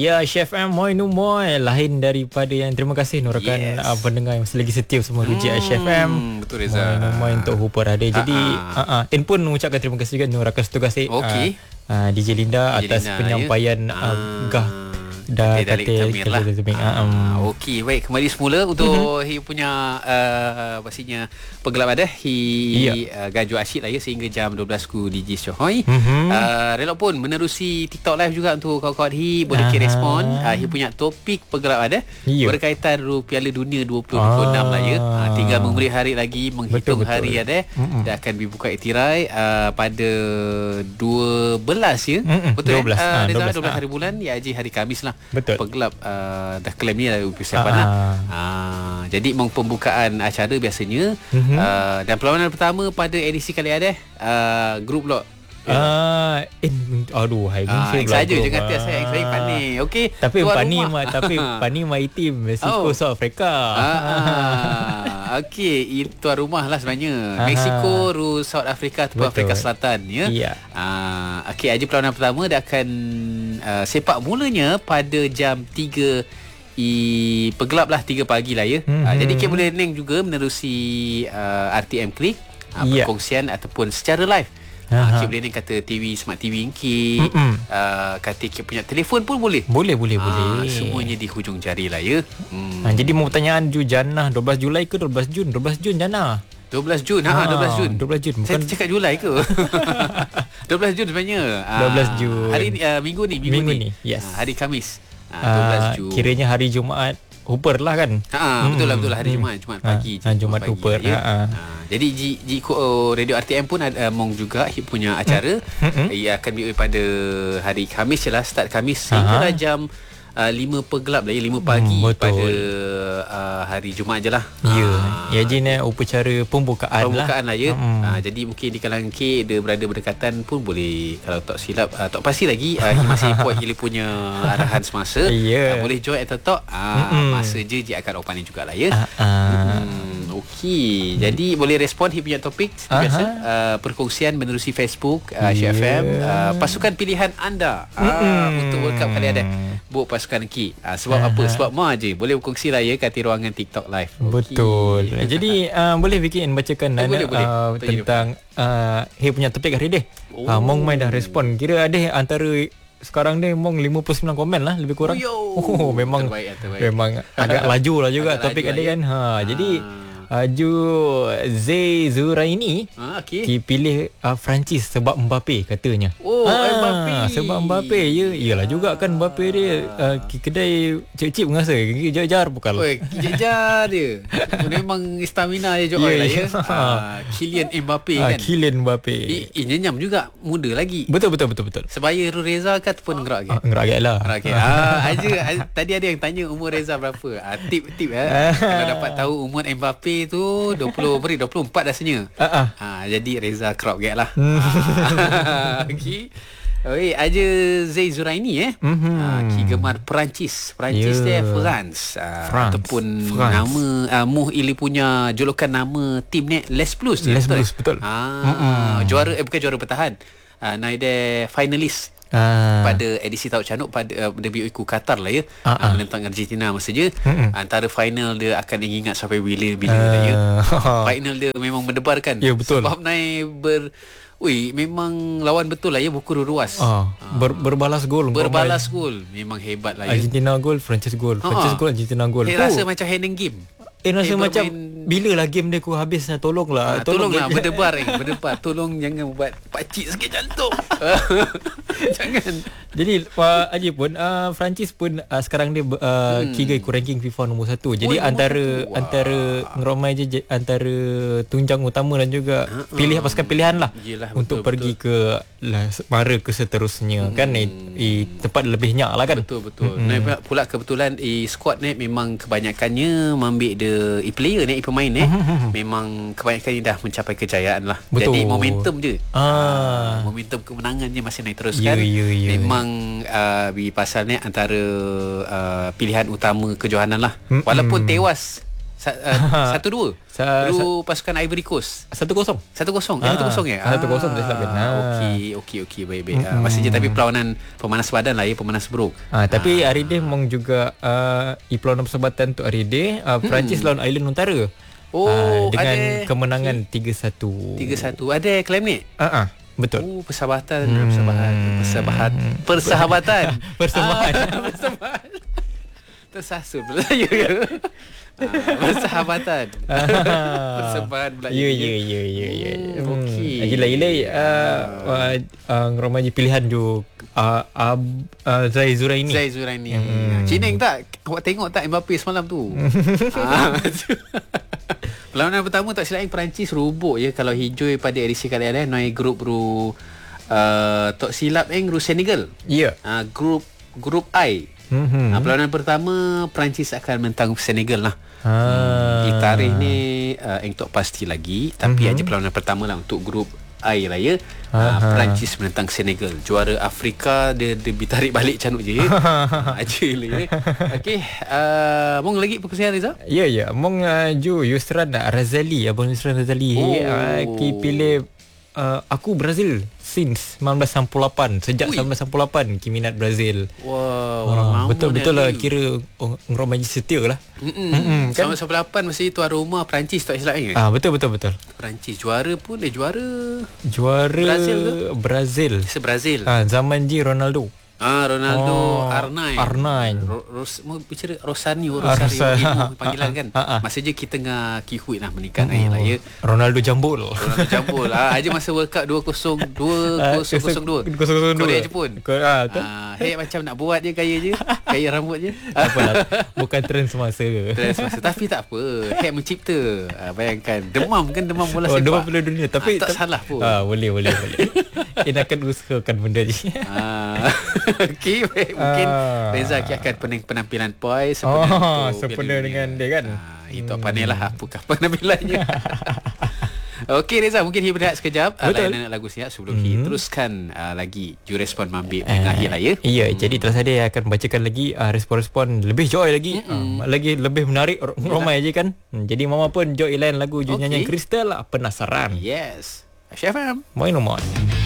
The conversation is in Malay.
Ya, Chef M, moi nu moi. Lain daripada yang terima kasih Nurakan pendengar yang selagi setia semua di Chef M. Betul Reza. Moi nu moi untuk Hooper ada. Jadi In pun mengucapkan terima kasih juga Nurakan setugas DJ Linda atas penyampaian dah kata okey, baik, kembali semula untuk Hi punya pastinya penggelap ada Gaju asyik lah ya sehingga jam 12 ku DJ Shohoi. Relok pun menerusi TikTok live juga untuk kawan-kawan Hi boleh respon Hi punya topik penggelap ada berkaitan Piala Dunia 2026 lah ya. Tinggal memberi hari lagi, menghitung hari ada dah akan dibuka iktirai pada 12 ya. Betul 12 hari bulan ya, hari Khamis lah. Betul. Penggelap dah klaim ni dah persiapan lah. Jadi pembukaan acara biasanya dan perlawanan pertama pada edisi kali ada grup lot. Saja je kata saya panik. Okey. Tapi Pani my team Mexico South Africa. Okey, itu tuan rumah lah sebenarnya. Mexico South Africa ataupun Afrika Selatan ya. Okey, aja perlawanan pertama dia akan sepak mulanya pada jam 3 penggelap lah 3 pagi lah ya. Jadi kita boleh link juga menerusi RTM Click perkongsian ataupun secara live. Kita boleh ni kata TV, Smart TV kata kita punya telefon pun boleh. Boleh. Semuanya di hujung jari lah ya. Jadi mau pertanyaan Jannah 12 Julai ke 12 Jun? 12 Jun Jannah. 12 Jun. 12 Jun. 12 Jun. Saya cakap Julai ke? 12 Jun sebenarnya. 12 Jun. Hari ni, minggu ni. Yes. Hari Khamis. 12 Jun. Kiranya hari Jumaat Hooper lah kan? Betul lah hari Jumaat pagi. Jumaat Hooper. Jadi Radio RTM pun ada mong juga punya acara. Ia akan diuji pada hari Khamis je lah, start Khamis sehingga jam 5 penggelap lah ya, 5 pagi pada hari Jumaat je lah. Ya jadi upacara pembukaan lah ya. Jadi mungkin di kalangan K dia berada berdekatan pun boleh, kalau tak silap tak pasti lagi masih buat Hili punya arahan semasa. Boleh join atau tak masa je dia akan open jugalah ya. Okey, jadi boleh respon Hili punya topik biasa perkongsian menerusi Facebook CFM pasukan pilihan anda untuk World Cup kali ada. Buat pasukan Ki. Sebab apa? Sebab je boleh berkongsi lah ya kat ruangan TikTok live. Betul. Jadi boleh Vicky bacakan tentang punya topik hari ni. Mong mai dah respon. Kira ada antara sekarang ni mong 59 komen lah lebih kurang. Memang terbaik. Memang agak laju lah juga topik ada kan. Jadi Zay Zuraini pilih Francis sebab Mbappe katanya. Mbappe. Sebab Mbappe iyalah juga kan Mbappe dia kedai cip-cip mengasa kejar bukan. Kejar dia. Memang stamina dia jual lah ya. Kylian Mbappe kan. Kylian Mbappe. Nyenyam juga, muda lagi. Betul. Sebaya Reza kan pun ngerak ke? Ngerak lah. Tadi ada yang tanya umur Reza berapa. Tip kalau dapat tahu umur Mbappe tu 24 dah rasanya. Jadi Reza crop gak lah. Okey. Aja Zay Zuraini Ki gemar Perancis dia France. Ataupun France. Nama Ili punya julukan nama tim ni Les Blues. Betul. Juara bukan juara bertahan. Naik finalis pada edisi tahun canuk pada WQ Qatar lah ya. Menentang Argentina masa je. Antara final dia akan ingat sampai bila lah ya. Final dia memang mendebarkan. Betul. Sebab naik memang lawan betul lah ya, buku ruas. Berbalas gol. Memang hebat lah ya. Argentina gol, Francis gol. Francis gol, Argentina gol. Rasa macam hand and game. Rasa macam bila lah game dia aku habis, tolonglah berdebar. Tolong jangan buat pakcik sikit jantung. Jangan. Jadi Haji pun Francis pun sekarang dia Kiga ikut ranking FIFA nombor 1. Jadi antara ngeromai je antara tunjang utama dan juga pasukan pilihan lah. Yelah, untuk pergi ke mara ke seterusnya kan tempat lebih nyak lah kan. Betul. Pula kebetulan squad ni memang kebanyakannya mengambil player ni pemain ni memang kebanyakannya dah mencapai kejayaan lah. Betul. Jadi momentum je. Momentum kemenangan je masih naik teruskan. Memang pasal ni antara pilihan utama kejohanan lah. Walaupun tewas 1-2 dulu pasukan Ivory Coast 1-0 1-0 ya 1-0 tak silap kan. Okey baik. Maksudnya tapi perlawanan pemanas badan lah ya, pemanas buruk. Tapi hari ni memang juga perlawanan persahabatan untuk hari ni Perancis lawan Ireland Utara. Dengan ada kemenangan 3-1. Ada klaim ni? Betul. Persahabatan. Tersasul pula saya. Persahabatan. Persahabatan pula. Ya. Okey. Gila-gila Romaji pilihan jo Zai Zuraini. Cineng tak? Awak tengok tak Mbappe semalam tu? Perlawanan pertama tak silap Perancis robok je kalau hijau pada edisi kali ada naik grup tak silap Senegal. Ya. Grup I. Perlawanan pertama Perancis akan mentang Senegal lah. Di tarikh ni tak pasti lagi, tapi aja perlawanan pertama lah untuk grup I lah ya. Perancis menentang Senegal. Juara Afrika dia ditarik balik canuk je. Aja lah ya. Okey, mong lagi perkongsian Reza? Ya. Mong Yusran Razali, Abang Yusran Razali. Ki pilih aku Brazil since 1998. Sejak 1998 ki minat Brazil. Orang lama. Betul lah, kira orang Maji setia lah. Kan? 1998 masa itu aroma Perancis tak silap kan? Betul. Perancis juara pun juara Brazil ke? Brazil. Brazil. Zaman Ronaldo. Ronaldo R9. Bicara Rosario panggilan kan. Masa je kita tengah kihui lah menikah lah ya. Ronaldo jambul. Aja masa World Cup 2002 Korea Jepun. Hey macam nak buat je gaya rambut je. Apalah, bukan trend semasa. Tapi tak apa. Hey mencipta. Bayangkan demam bola sepak. Demam bola dunia tapi tak salah pun. Boleh. Ini akan usahakan benda ni. Okey, mungkin Reza akan penampilan Poi sempena dengan dia kan. Itu panel lah apakah penampilannya. Okey Reza, mungkin Hi berehat sekejap. Layanan lagu siap sebelum Hi teruskan lagi you respon Mambik dengan Hi lah ya. Ya, jadi terus saya akan bacakan lagi respon-respon lebih joy lagi. Lagi lebih menarik ramai aja kan. Jadi mama pun joy lain lagu nyanyian Kristal Penasaran. Yes. FM. Main nomor.